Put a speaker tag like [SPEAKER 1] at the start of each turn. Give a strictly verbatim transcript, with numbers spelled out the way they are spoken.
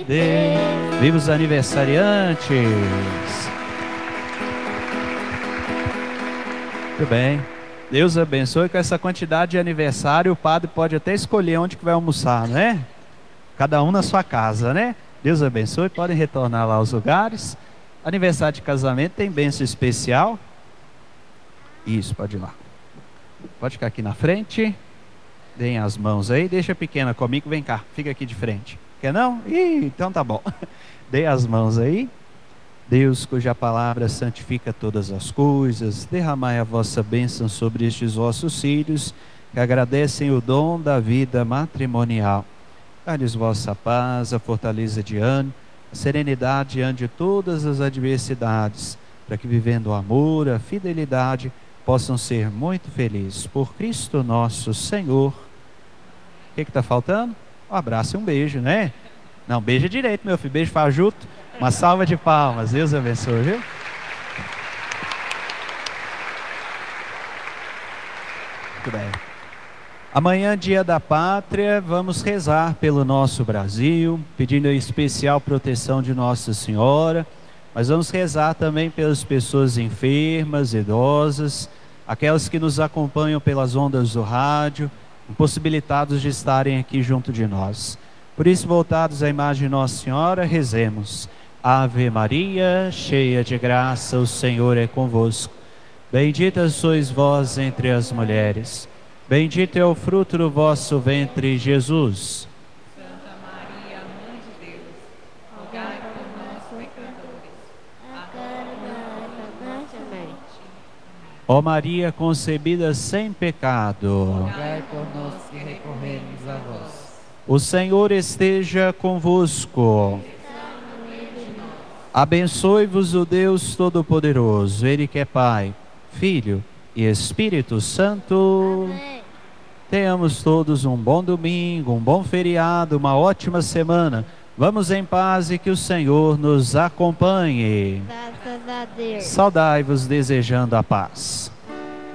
[SPEAKER 1] Deus. Viva os aniversariantes. Muito bem. Deus abençoe. Com essa quantidade de aniversário, o padre pode até escolher onde que vai almoçar, não é? Cada um na sua casa, né? Deus abençoe. Podem retornar lá aos lugares. Aniversário de casamento tem bênção especial. Isso, pode ir lá. Pode ficar aqui na frente. Deem as mãos aí. Deixa a pequena comigo. Vem cá, fica aqui de frente. Quer não? Ih, então tá bom. Deem as mãos aí. Deus, cuja palavra santifica todas as coisas, derramai a vossa bênção sobre estes vossos filhos, que agradecem o dom da vida matrimonial. Dá-lhes vossa paz, a fortaleza de ânimo, a serenidade diante de todas as adversidades, para que, vivendo o amor, a fidelidade, possam ser muito felizes. Por Cristo nosso Senhor. O que está faltando? Um abraço e um beijo, né? Não, beijo direito, meu filho. Beijo fajuto. Uma salva de palmas. Deus abençoe, viu? Muito bem. Amanhã, dia da pátria, vamos rezar pelo nosso Brasil, pedindo a especial proteção de Nossa Senhora, mas vamos rezar também pelas pessoas enfermas, idosas, aquelas que nos acompanham pelas ondas do rádio, impossibilitados de estarem aqui junto de nós. Por isso, voltados à imagem de Nossa Senhora, rezemos. Ave Maria, cheia de graça, o Senhor é convosco. Bendita sois vós entre as mulheres. Bendito é o fruto do vosso ventre, Jesus.
[SPEAKER 2] Santa Maria, Mãe de Deus, rogai por nós, pecadores, agora e na hora da nossa morte.
[SPEAKER 1] Ó Maria concebida sem pecado,
[SPEAKER 3] rogai por nós que recorremos a vós.
[SPEAKER 1] O Senhor esteja convosco. Abençoe-vos o Deus Todo-Poderoso, Ele que é Pai, Filho e Espírito Santo.
[SPEAKER 4] Amém.
[SPEAKER 1] Tenhamos todos um bom domingo, um bom feriado, uma ótima semana. Vamos em paz e que o Senhor nos acompanhe.
[SPEAKER 4] Graças a Deus.
[SPEAKER 1] Saudai-vos desejando a paz.